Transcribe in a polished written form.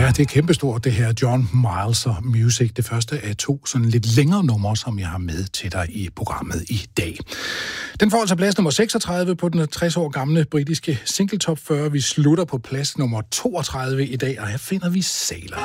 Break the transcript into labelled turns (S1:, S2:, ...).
S1: Ja, det er kæmpestort, det her John Miles og Music. Det første af 2 sådan lidt længere numre, som jeg har med til dig i programmet i dag. Den får altså plads nummer 36 på den 60 år gamle britiske single top 40. Vi slutter på plads nummer 32 i dag, og her finder vi Sailor.